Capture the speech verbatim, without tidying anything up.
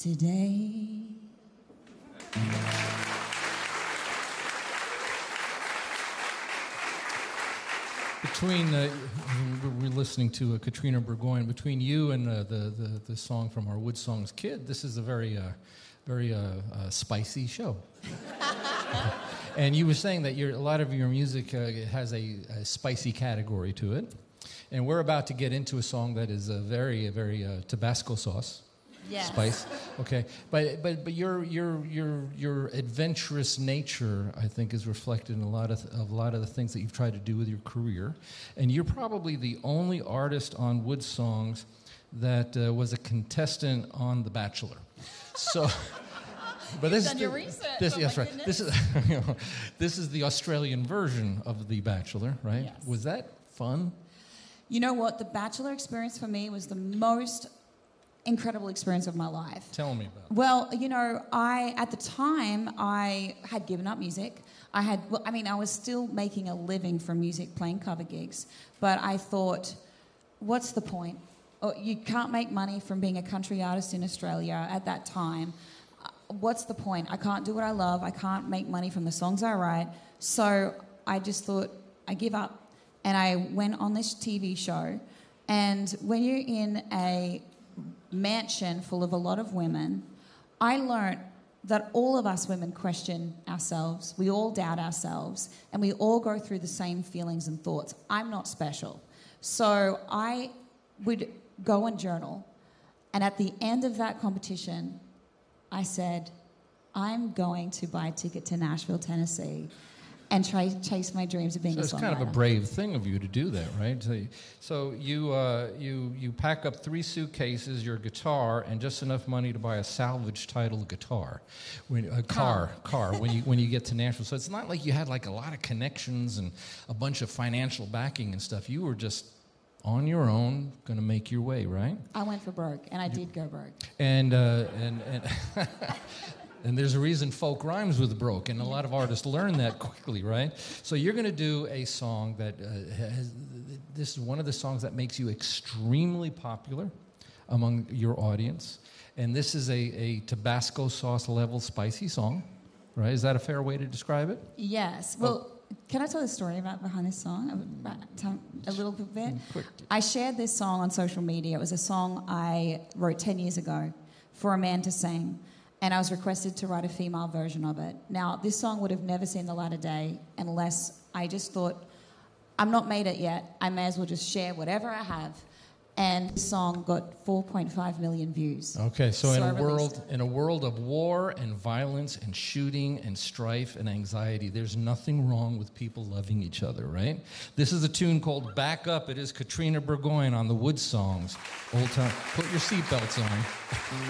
today. Between, uh, we're listening to uh, Katrina Burgoyne. Between you and uh, the, the the song from our Wood Songs Kid, this is a very, uh, very uh, uh, spicy show. And you were saying that your, a lot of your music uh, has a, a spicy category to it, and we're about to get into a song that is a very, a very uh, Tabasco sauce. Yes. Spice, okay, but but but your your your your adventurous nature, I think, is reflected in a lot of of a lot of the things that you've tried to do with your career, and you're probably the only artist on Wood Songs that uh, was a contestant on The Bachelor. So, but this done is your the, research. This, oh yes, my right. goodness. This is you know, this is the Australian version of The Bachelor, right? Yes. Was that fun? You know what? The Bachelor experience for me was the most incredible experience of my life. Tell me about it. Well, you know, I at the time I had given up music. I had, well, I mean, I was still making a living from music, playing cover gigs, but I thought, what's the point? Oh, you can't make money from being a country artist in Australia at that time. Uh, What's the point? I can't do what I love. I can't make money from the songs I write. So I just thought, I give up. And I went on this T V show. And when you're in a mansion full of a lot of women, I learnt that all of us women question ourselves. We all doubt ourselves, and we all go through the same feelings and thoughts. I'm not special. So I would go and journal, and at the end of that competition, I said, I'm going to buy a ticket to Nashville, Tennessee, and try chase my dreams of being So a it's songwriter. kind of a brave thing of you to do that, right? So, so you uh, you you pack up three suitcases, your guitar, and just enough money to buy a salvage title guitar, when a car car when you when you get to Nashville. So it's not like you had like a lot of connections and a bunch of financial backing and stuff. You were just on your own, going to make your way, right? I went for broke, and I did go broke. And uh, and and. And there's a reason folk rhymes with broke, and a lot of artists learn that quickly, right? So you're going to do a song that uh, has, this is one of the songs that makes you extremely popular among your audience. And this is a, a Tabasco sauce level spicy song, right? Is that a fair way to describe it? Yes. Well, oh. Can I tell the story about behind this song? A little bit? Quick. I shared this song on social media. It was a song I wrote ten years ago for a man to sing. And I was requested to write a female version of it. Now, this song would have never seen the light of day unless I just thought, I'm not made it yet. I may as well just share whatever I have. And the song got four point five million views. Okay, so, in I a released world it. in a world of war and violence and shooting and strife and anxiety, there's nothing wrong with people loving each other, right? This is a tune called Back Up. It is Katrina Burgoyne on the Wood Songs. Old time. Put your seatbelts on.